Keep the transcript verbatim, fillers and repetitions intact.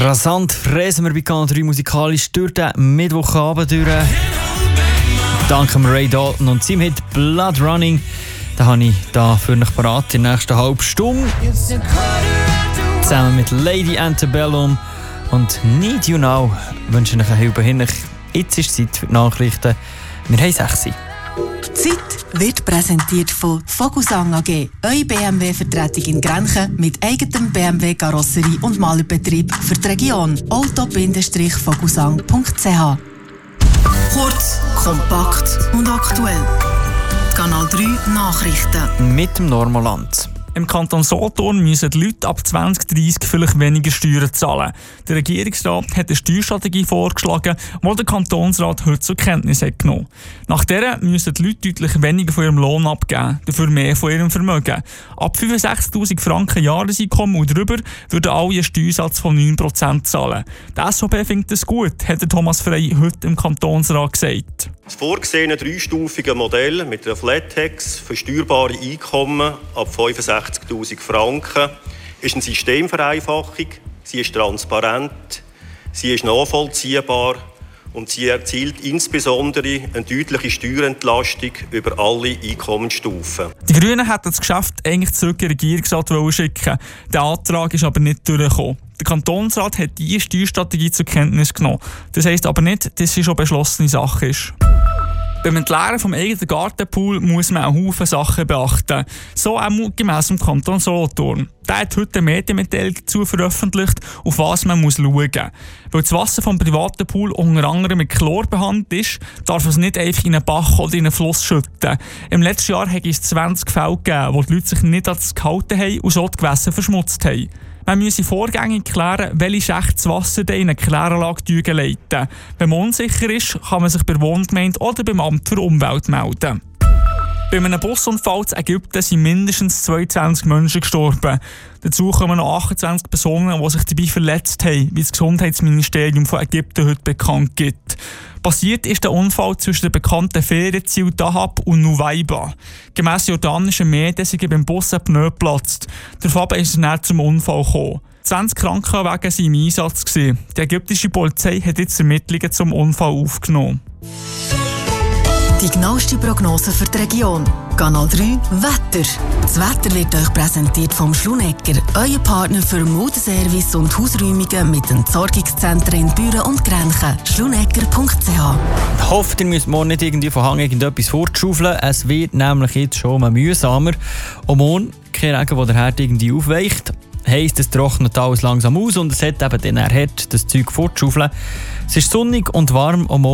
Rasant fräsen wir bei Kanal drei musikalisch durch den Mittwochabend durch. Dank Ray Dalton und seinem Hit Blood Running. Den habe ich da für euch parat in der nächsten halben Stunde. Zusammen mit Lady Antebellum und Need You Now wünsche ich euch eine Hilfe hin. Jetzt ist Zeit für die Nachrichten. Wir haben sechs. Die Zeit wird präsentiert von Vogelsang A G, eure B M W-Vertretung in Grenchen mit eigenem B M W-Karosserie und Malerbetrieb für die Region. auto Vogelsang punkt c h. Kurz, kompakt und aktuell. Kanal drei Nachrichten. Mit dem Normalland. Im Kanton Solothurn müssen die Leute ab zwanzig dreißig vielleicht weniger Steuern zahlen. Der Regierungsrat hat eine Steuerstrategie vorgeschlagen, die der Kantonsrat heute zur Kenntnis hat genommen. Nach dieser müssen die Leute deutlich weniger von ihrem Lohn abgeben, dafür mehr von ihrem Vermögen. Ab fünfundsechzigtausend Franken Jahreseinkommen und darüber würden alle einen Steuersatz von neun Prozent zahlen. Die S V P findet das gut, hat Thomas Frey heute im Kantonsrat gesagt. Das vorgesehene dreistufige Modell mit einer Flat-Tax für steuerbare Einkommen ab fünfundsechzigtausend Franken ist eine Systemvereinfachung, sie ist transparent, sie ist nachvollziehbar und sie erzielt insbesondere eine deutliche Steuerentlastung über alle Einkommensstufen. Die Grünen hätten das Geschäft eigentlich zurück in den Regierungsrat schicken. Der Antrag ist aber nicht durchgekommen. Der Kantonsrat hat diese Steuerstrategie zur Kenntnis genommen. Das heisst aber nicht, dass sie schon beschlossene Sache ist. Beim Entleeren vom eigenen Gartenpool muss man einen Haufen Sachen beachten. So auch gemäss dem Kanton Solothurn. Der hat heute eine Medienmitteilung dazu veröffentlicht, auf was man muss schauen muss. Weil das Wasser vom privaten Pool unter anderem mit Chlor behandelt ist, darf es nicht einfach in einen Bach oder in einen Fluss schütten. Im letzten Jahr hat es zwanzig Fälle gegeben, wo die Leute sich nicht an das gehalten haben und so die Gewässer verschmutzt haben. Man müsse vorgängig klären, welche Schächte das Wasser in eine Kläranlage leiten. Wenn man unsicher ist, kann man sich bei der Wohngemeinde oder beim Amt für Umwelt melden. Bei einem Busunfall in Ägypten sind mindestens zweiundzwanzig Menschen gestorben. Dazu kommen noch achtundzwanzig Personen, die sich dabei verletzt haben, wie das Gesundheitsministerium von Ägypten heute bekannt gibt. Passiert ist der Unfall zwischen den bekannten Ferienzielen Dahab und Nuweiba. Gemäss jordanischen Medien sind beim Bus ein Pneu geplatzt. Daraufhin ist es dann zum Unfall gekommen. zwanzig Krankenwagen waren im Einsatz. Die ägyptische Polizei hat jetzt Ermittlungen zum Unfall aufgenommen. Die genaueste Prognose für die Region. Kanal drei Wetter. Das Wetter wird euch präsentiert vom Schlunecker, euer Partner für Modeservice und Hausräumungen mit Entsorgungszentren in Büren und Grenchen. schlunecker punkt c h. Hofft, ihr müsst morgen nicht irgendwie von Hang irgendetwas fortschaufeln. Es wird nämlich jetzt schon mal mühsamer. Und morgen kein Regen, der der Herd irgendwie aufweicht. Heisst, es trocknet alles langsam aus und es hat eben den Herd das Zeug fortschaufeln. Es ist sonnig und warm und